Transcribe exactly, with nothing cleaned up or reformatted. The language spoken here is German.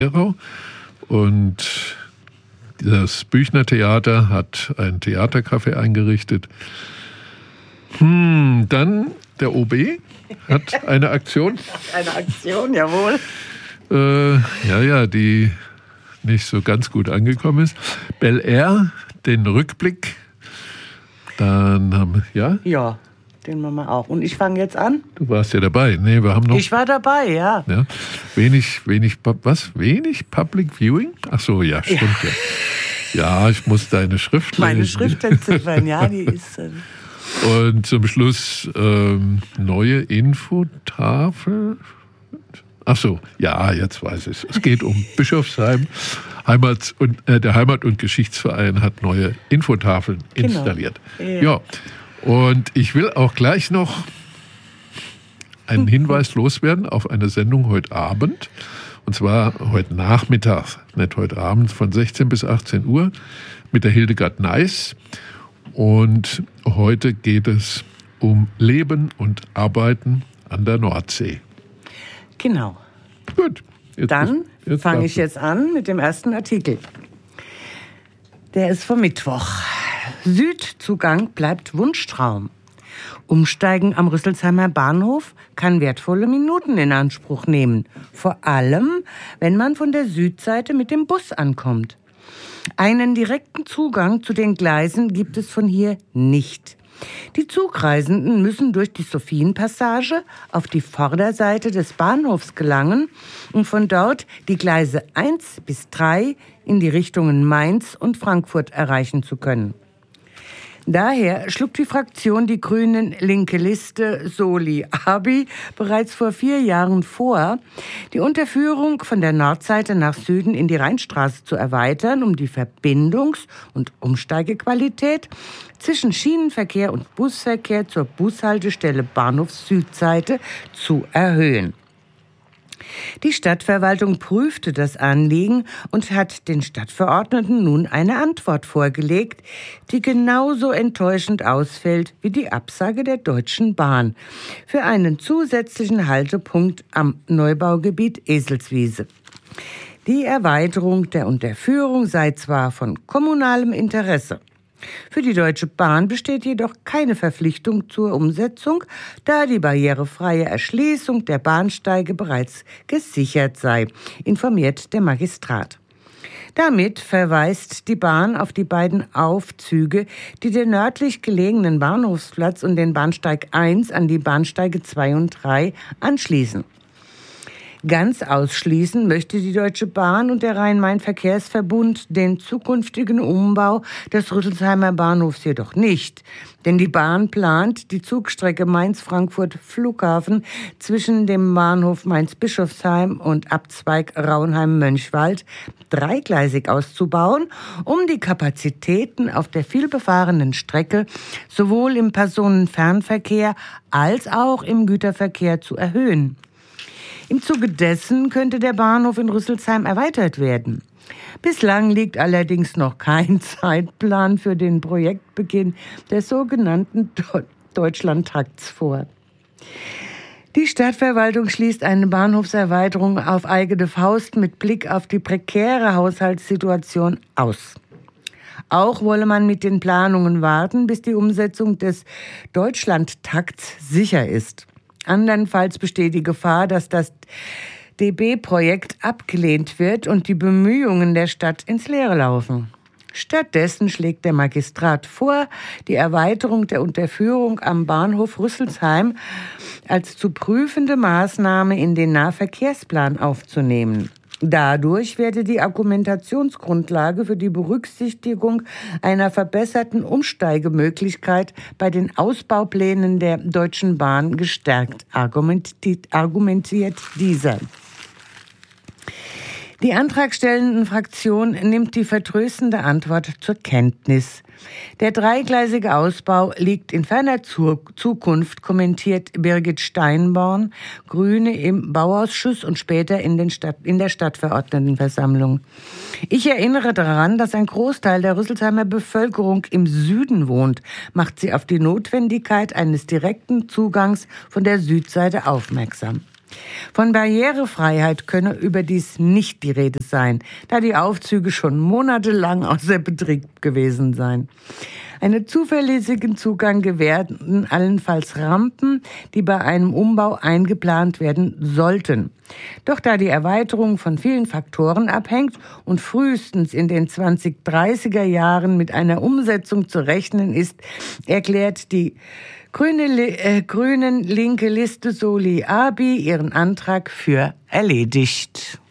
Und das Büchner Theater hat ein Theatercafé eingerichtet. Hm, dann der O B hat eine Aktion. Eine Aktion, jawohl. Äh, ja, ja, die nicht so ganz gut angekommen ist. Bel Air, den Rückblick. Dann haben wir, ja? Ja, den machen wir auch. Und ich fange jetzt an. Du warst ja dabei. Nee, wir haben noch. Ich war dabei, ja. ja wenig, wenig, was? Wenig Public Viewing? Ach so, ja, stimmt ja. Ja, ja ich muss deine Schrift lesen. Meine Schrift entziffern, ja, die ist. Äh Und zum Schluss ähm, neue Infotafel. Ach so, ja, jetzt weiß ich es. Es geht um Bischofsheim. Heimat und, äh, der Heimat- und Geschichtsverein hat neue Infotafeln installiert. Genau. Ja. ja. Und ich will auch gleich noch einen Hinweis loswerden auf eine Sendung heute Abend. Und zwar heute Nachmittag, nicht heute Abend, von sechzehn bis achtzehn Uhr mit der Hildegard Neiß. Und heute geht es um Leben und Arbeiten an der Nordsee. Genau. Gut. Dann fange ich jetzt an mit dem ersten Artikel. Der ist vom Mittwoch. Südzugang bleibt Wunschtraum. Umsteigen am Rüsselsheimer Bahnhof kann wertvolle Minuten in Anspruch nehmen. Vor allem, wenn man von der Südseite mit dem Bus ankommt. Einen direkten Zugang zu den Gleisen gibt es von hier nicht. Die Zugreisenden müssen durch die Sophienpassage auf die Vorderseite des Bahnhofs gelangen, um von dort die Gleise eins bis drei in die Richtungen Mainz und Frankfurt erreichen zu können. Daher schlug die Fraktion Die Grünen linke Liste Soli Abi bereits vor vier Jahren vor, die Unterführung von der Nordseite nach Süden in die Rheinstraße zu erweitern, um die Verbindungs- und Umsteigequalität zwischen Schienenverkehr und Busverkehr zur Bushaltestelle Bahnhof Südseite zu erhöhen. Die Stadtverwaltung prüfte das Anliegen und hat den Stadtverordneten nun eine Antwort vorgelegt, die genauso enttäuschend ausfällt wie die Absage der Deutschen Bahn für einen zusätzlichen Haltepunkt am Neubaugebiet Eselswiese. Die Erweiterung der Unterführung sei zwar von kommunalem Interesse. Für die Deutsche Bahn besteht jedoch keine Verpflichtung zur Umsetzung, da die barrierefreie Erschließung der Bahnsteige bereits gesichert sei, informiert der Magistrat. Damit verweist die Bahn auf die beiden Aufzüge, die den nördlich gelegenen Bahnhofsplatz und den Bahnsteig eins an die Bahnsteige zwei und drei anschließen. Ganz ausschließen möchte die Deutsche Bahn und der Rhein-Main-Verkehrsverbund den zukünftigen Umbau des Rüsselsheimer Bahnhofs jedoch nicht. Denn die Bahn plant, die Zugstrecke Mainz-Frankfurt-Flughafen zwischen dem Bahnhof Mainz-Bischofsheim und Abzweig Raunheim-Mönchwald dreigleisig auszubauen, um die Kapazitäten auf der vielbefahrenen Strecke sowohl im Personenfernverkehr als auch im Güterverkehr zu erhöhen. Im Zuge dessen könnte der Bahnhof in Rüsselsheim erweitert werden. Bislang liegt allerdings noch kein Zeitplan für den Projektbeginn des sogenannten Deutschlandtakts vor. Die Stadtverwaltung schließt eine Bahnhofserweiterung auf eigene Faust mit Blick auf die prekäre Haushaltssituation aus. Auch wolle man mit den Planungen warten, bis die Umsetzung des Deutschlandtakts sicher ist. Andernfalls besteht die Gefahr, dass das D B-Projekt abgelehnt wird und die Bemühungen der Stadt ins Leere laufen. Stattdessen schlägt der Magistrat vor, die Erweiterung der Unterführung am Bahnhof Rüsselsheim als zu prüfende Maßnahme in den Nahverkehrsplan aufzunehmen. Dadurch werde die Argumentationsgrundlage für die Berücksichtigung einer verbesserten Umsteigemöglichkeit bei den Ausbauplänen der Deutschen Bahn gestärkt, argumentiert dieser. Die antragstellenden Fraktion nimmt die vertröstende Antwort zur Kenntnis. Der dreigleisige Ausbau liegt in ferner Zukunft, kommentiert Birgit Steinborn, Grüne im Bauausschuss und später in, den Stadt, in der Stadtverordnetenversammlung. Ich erinnere daran, dass ein Großteil der Rüsselsheimer Bevölkerung im Süden wohnt, macht sie auf die Notwendigkeit eines direkten Zugangs von der Südseite aufmerksam. Von Barrierefreiheit könne überdies nicht die Rede sein, da die Aufzüge schon monatelang außer Betrieb gewesen seien. Einen zuverlässigen Zugang gewährten allenfalls Rampen, die bei einem Umbau eingeplant werden sollten. Doch da die Erweiterung von vielen Faktoren abhängt und frühestens in den zwanzig dreißiger Jahren mit einer Umsetzung zu rechnen ist, erklärt die Grüne, äh, Grünen linke Liste Soli Abi ihren Antrag für erledigt.